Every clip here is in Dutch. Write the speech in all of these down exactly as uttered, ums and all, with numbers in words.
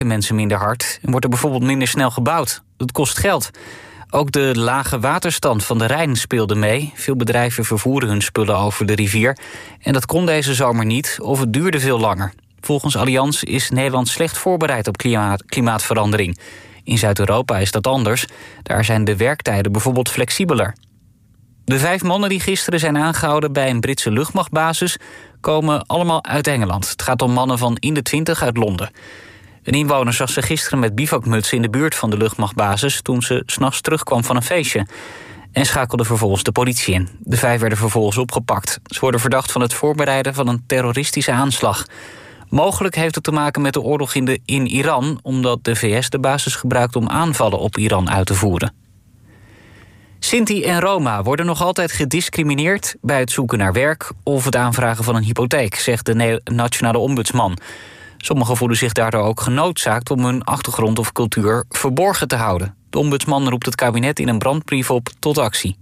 mensen minder hard en wordt er bijvoorbeeld minder snel gebouwd. Dat kost geld. Ook de lage waterstand van de Rijn speelde mee. Veel bedrijven vervoeren hun spullen over de rivier. En dat kon deze zomer niet, of het duurde veel langer. Volgens Allianz is Nederland slecht voorbereid op klimaat, klimaatverandering. In Zuid-Europa is dat anders. Daar zijn de werktijden bijvoorbeeld flexibeler. De vijf mannen die gisteren zijn aangehouden bij een Britse luchtmachtbasis komen allemaal uit Engeland. Het gaat om mannen van in de twintig uit Londen. Een inwoner zag ze gisteren met bivakmutsen in de buurt van de luchtmachtbasis toen ze 's nachts terugkwam van een feestje. En schakelde vervolgens de politie in. De vijf werden vervolgens opgepakt. Ze worden verdacht van het voorbereiden van een terroristische aanslag. Mogelijk heeft het te maken met de oorlog in, de, in Iran, omdat de V S de basis gebruikt om aanvallen op Iran uit te voeren. Sinti en Roma worden nog altijd gediscrimineerd bij het zoeken naar werk of het aanvragen van een hypotheek, zegt de nationale ombudsman. Sommigen voelen zich daardoor ook genoodzaakt om hun achtergrond of cultuur verborgen te houden. De ombudsman roept het kabinet in een brandbrief op tot actie.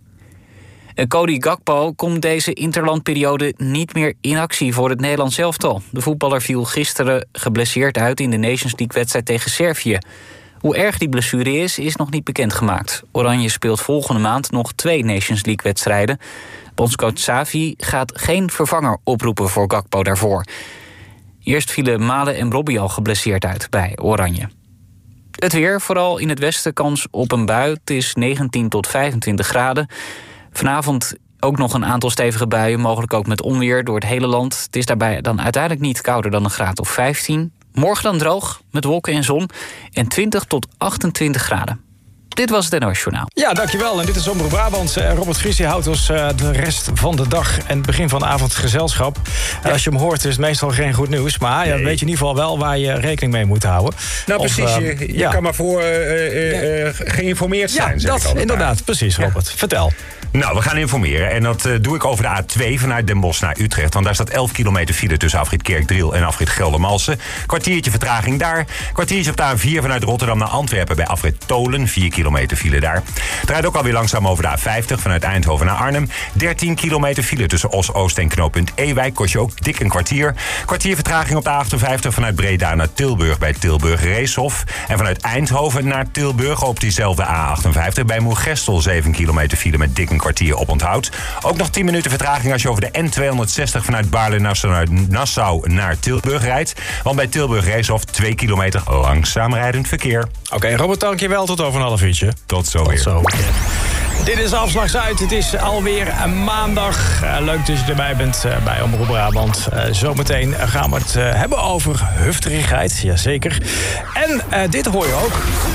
En Cody Gakpo komt deze interlandperiode niet meer in actie voor het Nederlands elftal. De voetballer viel gisteren geblesseerd uit in de Nations League-wedstrijd tegen Servië. Hoe erg die blessure is, is nog niet bekendgemaakt. Oranje speelt volgende maand nog twee Nations League-wedstrijden. Bondscoach Xavi gaat geen vervanger oproepen voor Gakpo daarvoor. Eerst vielen Malen en Robbie al geblesseerd uit bij Oranje. Het weer, vooral in het westen kans op een bui. Het is negentien tot vijfentwintig graden. Vanavond ook nog een aantal stevige buien, mogelijk ook met onweer door het hele land. Het is daarbij dan uiteindelijk niet kouder dan een graad of vijftien. Morgen dan droog, met wolken en zon en twintig tot achtentwintig graden. Dit was het N O S Journaal. Ja, dankjewel. En dit is Omroep Brabant. Robert Friese houdt ons uh, de rest van de dag en het begin van de avond gezelschap. En als je hem hoort, is het meestal geen goed nieuws. Maar ja, dan weet je in ieder geval wel waar je rekening mee moet houden. Nou, of, precies. Uh, je je ja. kan maar voor uh, uh, uh, geïnformeerd zijn. Ja, zeg dat ik altijd inderdaad. maar. Precies, Robert. Ja. Vertel. Nou, we gaan informeren. En dat uh, doe ik over de A twee vanuit Den Bosch naar Utrecht. Want daar staat elf kilometer file tussen afrit Kerkdriel en afrit Geldermalsen. Kwartiertje vertraging daar. Kwartiertje op de A vier vanuit Rotterdam naar Antwerpen bij afrit Tolen. vier kilometer file daar. Het rijdt ook alweer langzaam over de A vijftig vanuit Eindhoven naar Arnhem. dertien kilometer file tussen Os-Oost en knooppunt Ewijk. Kost je ook dik een kwartier. Kwartier vertraging op de A achtenvijftig vanuit Breda naar Tilburg bij Tilburg Reeshof. En vanuit Eindhoven naar Tilburg op diezelfde A achtenvijftig bij Moergestel. zeven kilometer file met dik een kwartier op onthoud. Ook nog tien minuten vertraging als je over de N tweehonderdzestig vanuit Baarle-Nassau naar Tilburg rijdt. Want bij Tilburg Reeshof twee kilometer langzaam rijdend verkeer. Oké, okay, Robert, dank je wel. Tot over een half uurtje. Tot zo weer. Tot zo. Dit is Afslag Zuid. Het is alweer een maandag. Uh, leuk dat je erbij bent uh, bij Omroep Brabant. Uh, zometeen gaan we het uh, hebben over hufterigheid. Jazeker. En uh, dit hoor je ook.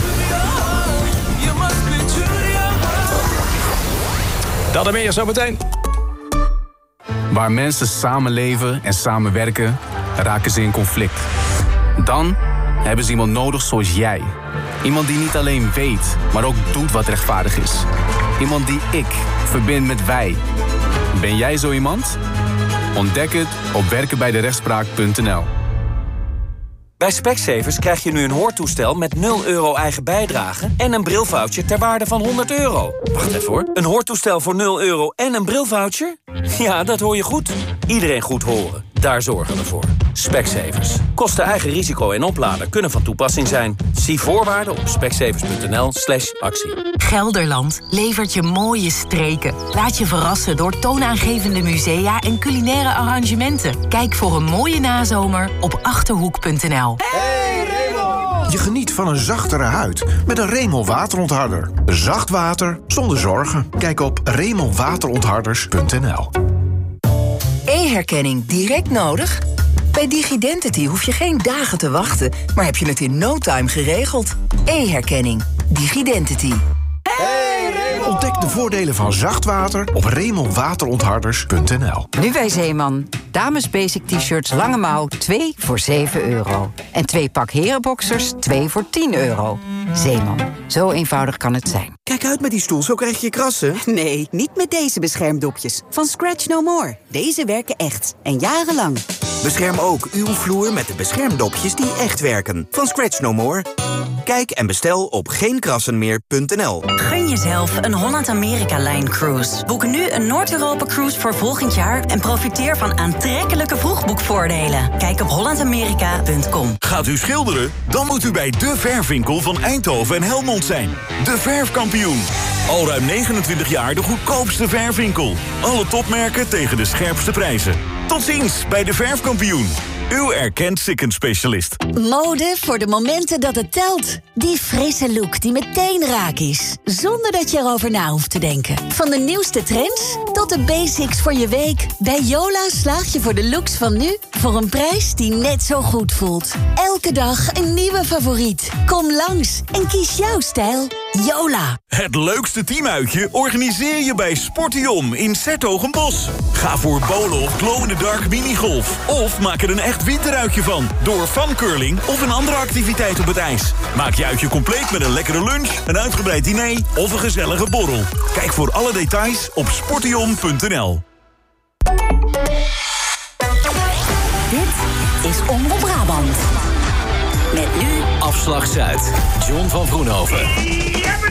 Dat en meer zometeen. Waar mensen samenleven en samenwerken, raken ze in conflict. Dan hebben ze iemand nodig zoals jij. Iemand die niet alleen weet, maar ook doet wat rechtvaardig is. Iemand die ik verbind met wij. Ben jij zo iemand? Ontdek het op werken bij de rechtspraak punt n l. Bij Specsavers krijg je nu een hoortoestel met nul euro eigen bijdrage en een brilvoucher ter waarde van honderd euro. Wacht even hoor. Een hoortoestel voor nul euro en een brilvoucher? Ja, dat hoor je goed. Iedereen goed horen. Daar zorgen we voor. Specsavers. Kosten eigen risico en oplader kunnen van toepassing zijn. Zie voorwaarden op specsavers punt n l slash actie. Gelderland levert je mooie streken. Laat je verrassen door toonaangevende musea en culinaire arrangementen. Kijk voor een mooie nazomer op achterhoek punt n l. Hey Remel! Je geniet van een zachtere huid met een Remel waterontharder. Zacht water zonder zorgen. Kijk op remel waterontharders punt n l. E-herkenning direct nodig? Bij Digidentity hoef je geen dagen te wachten, maar heb je het in no time geregeld. E-herkenning. Digidentity. Hey, Remel! Ontdek de voordelen van zacht water op remel waterontharders punt n l. Nu bij Zeeman. Dames basic t-shirts lange mouw twee voor zeven euro. En twee pak herenboxers twee voor tien euro. Zeeman. Zo eenvoudig kan het zijn. Kijk uit met die stoel, zo krijg je krassen. Nee, niet met deze beschermdopjes. Van Scratch No More. Deze werken echt. En jarenlang. Bescherm ook uw vloer met de beschermdopjes die echt werken. Van Scratch No More. Kijk en bestel op geen krassen meer punt n l. Gun jezelf een Holland-Amerika-Line-cruise. Boek nu een Noord-Europa-cruise voor volgend jaar... en profiteer van aantrekkelijke vroegboekvoordelen. Kijk op holland amerika punt com. Gaat u schilderen? Dan moet u bij De Verfwinkel van Eindhoven en Helmond zijn. De Verfkampioen. Al ruim negenentwintig jaar de goedkoopste verfwinkel. Alle topmerken tegen de scherpste prijzen. Tot ziens bij De Verfkampioen. Uw erkend Sikkens-specialist. Mode voor de momenten dat het telt. Die frisse look die meteen raak is. Zonder dat je erover na hoeft te denken. Van de nieuwste trends tot de basics voor je week. Bij Yola slaag je voor de looks van nu voor een prijs die net zo goed voelt. Elke dag een nieuwe favoriet. Kom langs en kies jouw stijl. Yola. Het leukste teamuitje organiseer je bij Sportium in 's-Hertogenbosch. Ga voor bowlen of glow-in-the-dark minigolf. Of maak er een echt winteruitje van. Door funcurling of een andere activiteit op het ijs. Maak je uitje compleet met een lekkere lunch, een uitgebreid diner of een gezellige borrel. Kijk voor alle details op sportium punt n l. Dit is Omroep Brabant. Met nu Afslag Zuid. John van Vroenhoven.